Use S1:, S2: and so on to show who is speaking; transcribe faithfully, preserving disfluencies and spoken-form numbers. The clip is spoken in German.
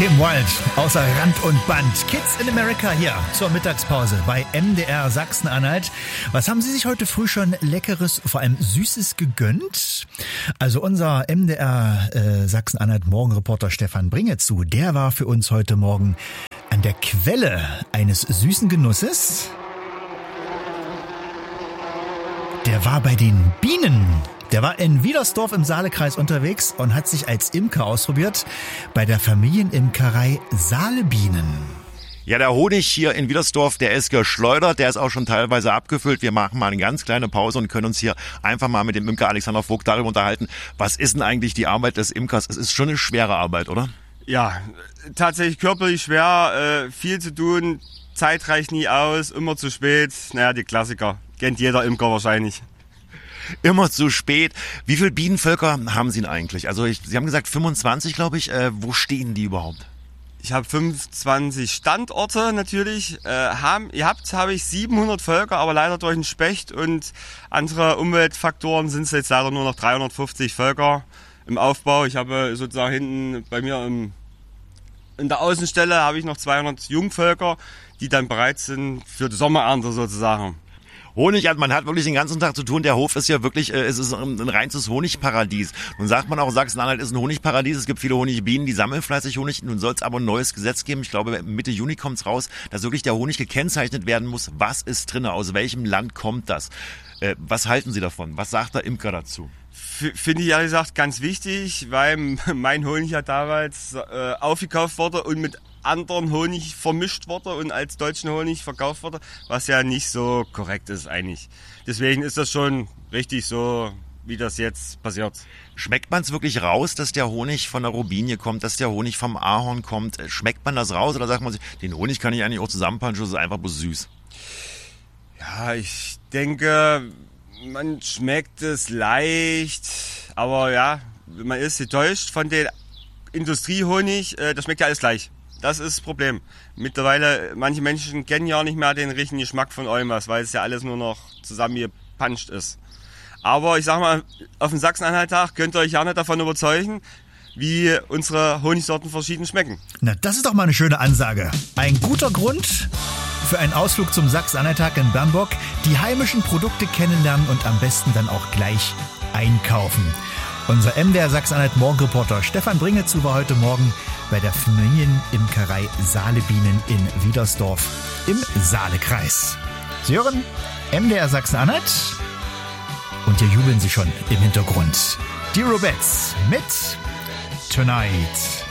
S1: Kim Wilde außer Rand und Band. Kids in America hier zur Mittagspause bei M D R Sachsen-Anhalt. Was haben Sie sich heute früh schon Leckeres, vor allem Süßes gegönnt? Also unser M D R äh, Sachsen-Anhalt Morgenreporter Stefan Bringezu, der war für uns heute Morgen an der Quelle eines süßen Genusses. Der war bei den Bienen. Der war in Wiedersdorf im Saalekreis unterwegs und hat sich als Imker ausprobiert bei der Familienimkerei Saalebienen.
S2: Ja, der Honig hier in Wiedersdorf, der ist geschleudert, der ist auch schon teilweise abgefüllt. Wir machen mal eine ganz kleine Pause und können uns hier einfach mal mit dem Imker Alexander Vogt darüber unterhalten. Was ist denn eigentlich die Arbeit des Imkers? Es ist schon eine schwere Arbeit, oder?
S3: Ja, tatsächlich körperlich schwer, äh, viel zu tun, Zeit reicht nie aus, immer zu spät. Naja, die Klassiker, kennt jeder Imker wahrscheinlich.
S2: Immer zu spät. Wie viele Bienenvölker haben Sie denn eigentlich? Also ich, Sie haben gesagt fünfundzwanzig, glaube ich. Äh, wo stehen die überhaupt?
S3: Ich habe fünfundzwanzig Standorte natürlich. Äh, haben, ihr habt, habe ich siebenhundert Völker, aber leider durch den Specht und andere Umweltfaktoren sind es jetzt leider nur noch dreihundertfünfzig Völker im Aufbau. Ich habe sozusagen hinten bei mir im, in der Außenstelle habe ich noch zweihundert Jungvölker, die dann bereit sind für die Sommerernte sozusagen.
S2: Honig, man hat wirklich den ganzen Tag zu tun. Der Hof ist ja wirklich, äh, es ist ein, ein reines Honigparadies. Nun sagt man auch, Sachsen-Anhalt ist ein Honigparadies. Es gibt viele Honigbienen, die sammeln fleißig Honig. Nun soll es aber ein neues Gesetz geben. Ich glaube, Mitte Juni kommt es raus, dass wirklich der Honig gekennzeichnet werden muss. Was ist drin? Aus welchem Land kommt das? Äh, was halten Sie davon? Was sagt der Imker dazu?
S3: F- Finde ich ehrlich gesagt ganz wichtig, weil mein Honig ja damals äh, aufgekauft wurde und mit anderen Honig vermischt wurde und als deutschen Honig verkauft wurde, was ja nicht so korrekt ist eigentlich. Deswegen ist das schon richtig so, wie das jetzt passiert.
S2: Schmeckt man es wirklich raus, dass der Honig von der Robinie kommt, dass der Honig vom Ahorn kommt? Schmeckt man das raus oder sagt man sich, den Honig kann ich eigentlich auch zusammenpanschen, das ist einfach bloß süß?
S3: Ja, ich denke, man schmeckt es leicht, aber ja, man ist getäuscht von dem Industriehonig, äh, das schmeckt ja alles gleich. Das ist das Problem. Mittlerweile, manche Menschen kennen ja nicht mehr den richtigen Geschmack von irgendwas, weil es ja alles nur noch zusammengepanscht ist. Aber ich sag mal, auf dem Sachsen-Anhalt-Tag könnt ihr euch ja nicht davon überzeugen, wie unsere Honigsorten verschieden schmecken.
S1: Na, das ist doch mal eine schöne Ansage. Ein guter Grund für einen Ausflug zum Sachsen-Anhalt-Tag in Bernburg. Die heimischen Produkte kennenlernen und am besten dann auch gleich einkaufen. Unser M D R Sachsen-Anhalt Morgenreporter Stefan Bringezu war heute Morgen bei der Familienimkerei Saalebienen in Wiedersdorf im Saalekreis. Sie hören M D R Sachsen-Anhalt und hier jubeln sie schon im Hintergrund. Die Robettes mit Tonight.